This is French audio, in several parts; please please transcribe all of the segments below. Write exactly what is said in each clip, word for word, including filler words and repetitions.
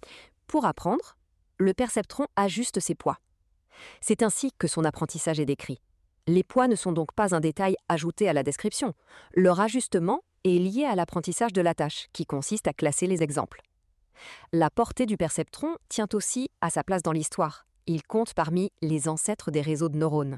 Pour apprendre, le perceptron ajuste ses poids. C'est ainsi que son apprentissage est décrit. Les poids ne sont donc pas un détail ajouté à la description. Leur ajustement est lié à l'apprentissage de la tâche, qui consiste à classer les exemples. La portée du perceptron tient aussi à sa place dans l'histoire. Il compte parmi les ancêtres des réseaux de neurones.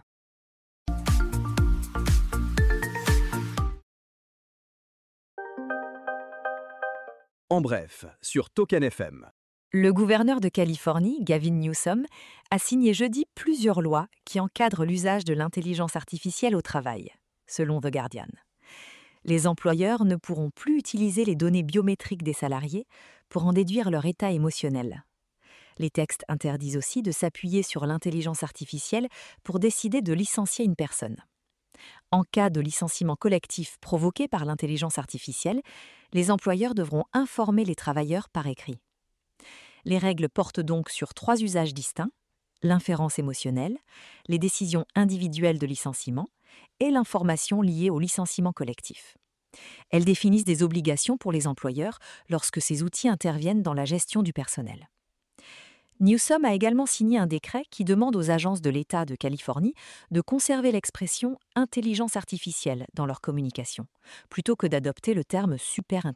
En bref, sur Token F M. Le gouverneur de Californie, Gavin Newsom, a signé jeudi plusieurs lois qui encadrent l'usage de l'intelligence artificielle au travail, selon The Guardian. Les employeurs ne pourront plus utiliser les données biométriques des salariés pour en déduire leur état émotionnel. Les textes interdisent aussi de s'appuyer sur l'intelligence artificielle pour décider de licencier une personne. En cas de licenciement collectif provoqué par l'intelligence artificielle, les employeurs devront informer les travailleurs par écrit. Les règles portent donc sur trois usages distincts: l'inférence émotionnelle, les décisions individuelles de licenciement et l'information liée au licenciement collectif. Elles définissent des obligations pour les employeurs lorsque ces outils interviennent dans la gestion du personnel. Newsom a également signé un décret qui demande aux agences de l'État de Californie de conserver l'expression « intelligence artificielle » dans leur communication, plutôt que d'adopter le terme « superintelligence ».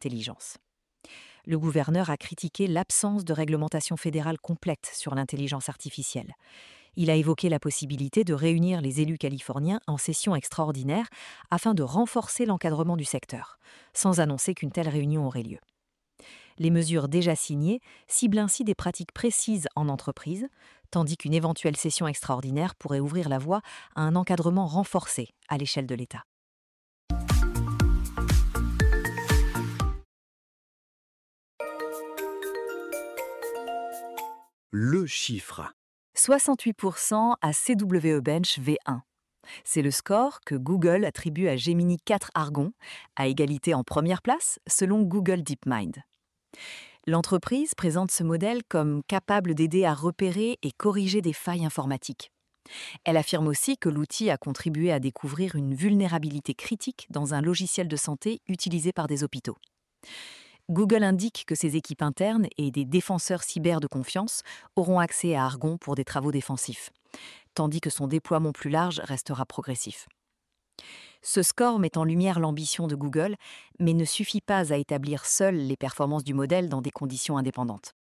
Le gouverneur a critiqué l'absence de réglementation fédérale complète sur l'intelligence artificielle. Il a évoqué la possibilité de réunir les élus californiens en session extraordinaire afin de renforcer l'encadrement du secteur, sans annoncer qu'une telle réunion aurait lieu. Les mesures déjà signées ciblent ainsi des pratiques précises en entreprise, tandis qu'une éventuelle session extraordinaire pourrait ouvrir la voie à un encadrement renforcé à l'échelle de l'État. Le chiffre. soixante-huit pour cent à C W E Bench V un. C'est le score que Google attribue à Gemini quatre Argon, à égalité en première place selon Google DeepMind. L'entreprise présente ce modèle comme capable d'aider à repérer et corriger des failles informatiques. Elle affirme aussi que l'outil a contribué à découvrir une vulnérabilité critique dans un logiciel de santé utilisé par des hôpitaux. Google indique que ses équipes internes et des défenseurs cyber de confiance auront accès à Argon pour des travaux défensifs, tandis que son déploiement plus large restera progressif. Ce score met en lumière l'ambition de Google, mais ne suffit pas à établir seul les performances du modèle dans des conditions indépendantes.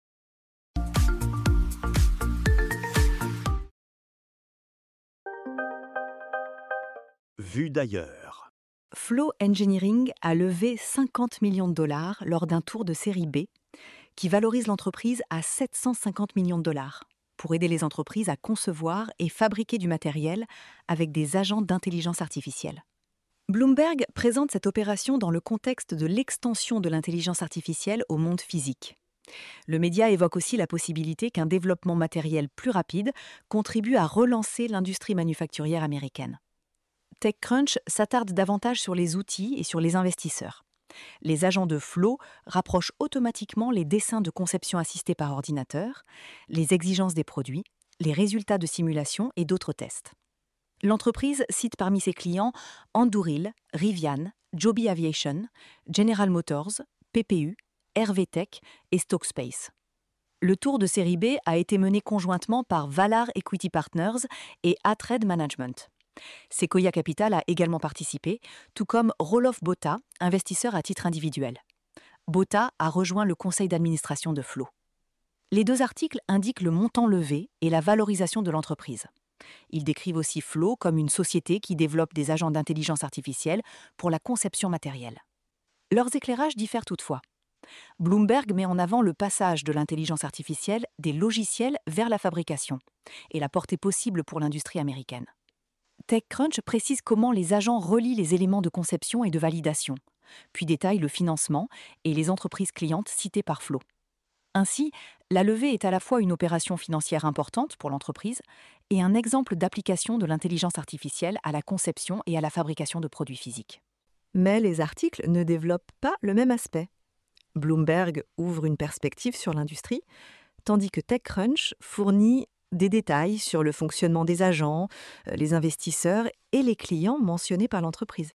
Vu d'ailleurs. Flow Engineering a levé cinquante millions de dollars lors d'un tour de série B qui valorise l'entreprise à sept cent cinquante millions de dollars pour aider les entreprises à concevoir et fabriquer du matériel avec des agents d'intelligence artificielle. Bloomberg présente cette opération dans le contexte de l'extension de l'intelligence artificielle au monde physique. Le média évoque aussi la possibilité qu'un développement matériel plus rapide contribue à relancer l'industrie manufacturière américaine. TechCrunch s'attarde davantage sur les outils et sur les investisseurs. Les agents de Flow rapprochent automatiquement les dessins de conception assistée par ordinateur, les exigences des produits, les résultats de simulation et d'autres tests. L'entreprise cite parmi ses clients Anduril, Rivian, Joby Aviation, General Motors, P P U, R V Tech et Stockspace. Le tour de série B a été mené conjointement par Valar Equity Partners et Atred Management. Sequoia Capital a également participé, tout comme Roelof Botha, investisseur à titre individuel. Botha a rejoint le conseil d'administration de Flow. Les deux articles indiquent le montant levé et la valorisation de l'entreprise. Ils décrivent aussi Flow comme une société qui développe des agents d'intelligence artificielle pour la conception matérielle. Leurs éclairages diffèrent toutefois. Bloomberg met en avant le passage de l'intelligence artificielle des logiciels vers la fabrication et la portée possible pour l'industrie américaine. TechCrunch précise comment les agents relient les éléments de conception et de validation, puis détaille le financement et les entreprises clientes citées par Flow. Ainsi, la levée est à la fois une opération financière importante pour l'entreprise et un exemple d'application de l'intelligence artificielle à la conception et à la fabrication de produits physiques. Mais les articles ne développent pas le même aspect. Bloomberg ouvre une perspective sur l'industrie, tandis que TechCrunch fournit des détails sur le fonctionnement des agents, les investisseurs et les clients mentionnés par l'entreprise.